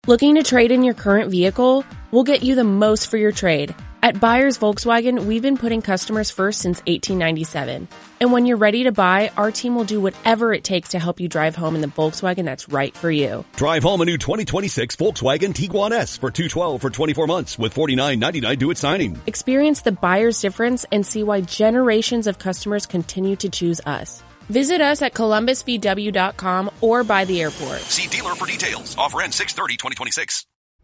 Looking to trade in your current vehicle? We'll get you the most for your trade. At Buyers Volkswagen, we've been putting customers first since 1897. And when you're ready to buy, our team will do whatever it takes to help you drive home in the Volkswagen that's right for you. Drive home a new 2026 Volkswagen Tiguan S for $212 for 24 months with $49.99 due at signing. Experience the buyer's difference and see why generations of customers continue to choose us. Visit us at columbusvw.com or by the airport. See dealer for details. Offer ends 6/30/2026.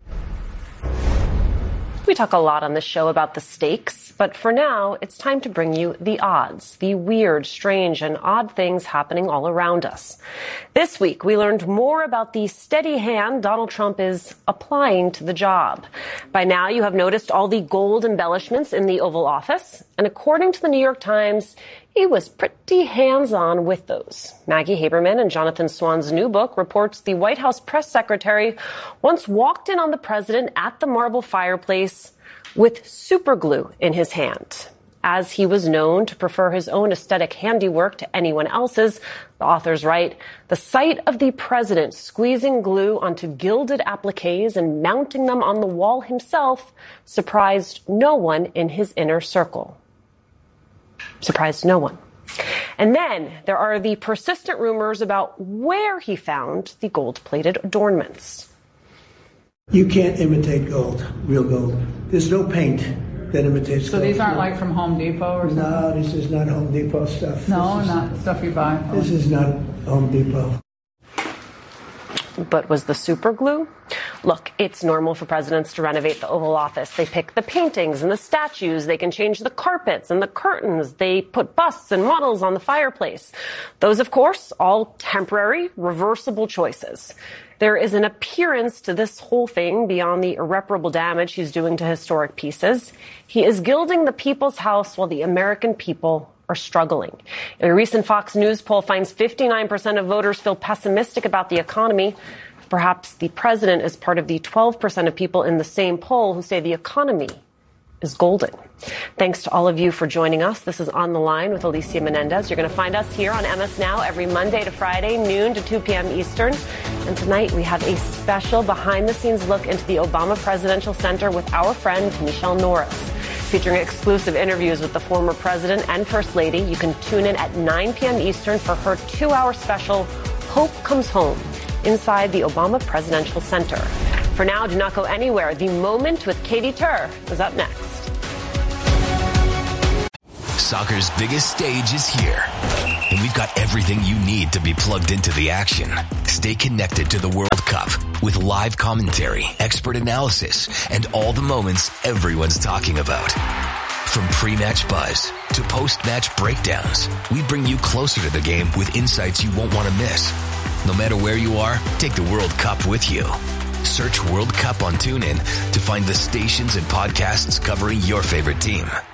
We talk a lot on this show about the stakes, but for now, it's time to bring you the odds, the weird, strange, and odd things happening all around us. This week, we learned more about the steady hand Donald Trump is applying to the job. By now, you have noticed all the gold embellishments in the Oval Office, and according to the New York Times, he was pretty hands-on with those. Maggie Haberman and Jonathan Swan's new book reports the White House press secretary once walked in on the president at the marble fireplace with super glue in his hand. As he was known to prefer his own aesthetic handiwork to anyone else's, the authors write, the sight of the president squeezing glue onto gilded appliques and mounting them on the wall himself surprised no one in his inner circle. Surprised no one. And then there are the persistent rumors about where he found the gold-plated adornments. You can't imitate gold, real gold. There's no paint that imitates gold. So these aren't like from Home Depot or something? No, this is not Home Depot stuff. No, not stuff you buy. This is not Home Depot. But was the super glue? Look, it's normal for presidents to renovate the Oval Office. They pick the paintings and the statues. They can change the carpets and the curtains. They put busts and models on the fireplace. Those, of course, all temporary, reversible choices. There is an appearance to this whole thing beyond the irreparable damage he's doing to historic pieces. He is gilding the people's house while the American people are struggling. A recent Fox News poll finds 59% of voters feel pessimistic about the economy. Perhaps the president is part of the 12% of people in the same poll who say the economy is golden. Thanks to all of you for joining us. This is On the Line with Alicia Menendez. You're going to find us here on MS Now every Monday to Friday, noon to 2 p.m. Eastern. And tonight we have a special behind-the-scenes look into the Obama Presidential Center with our friend Michelle Norris, featuring exclusive interviews with the former president and first lady. You can tune in at 9 p.m. Eastern for her 2-hour special, Hope Comes Home, inside the Obama Presidential Center. For now, do not go anywhere. The Moment with Katie Tur is up next. Soccer's biggest stage is here, and we've got everything you need to be plugged into the action. Stay connected to the World Cup with live commentary, expert analysis, and all the moments everyone's talking about. From pre-match buzz to post-match breakdowns, we bring you closer to the game with insights you won't want to miss. No matter where you are, take the World Cup with you. Search World Cup on TuneIn to find the stations and podcasts covering your favorite team.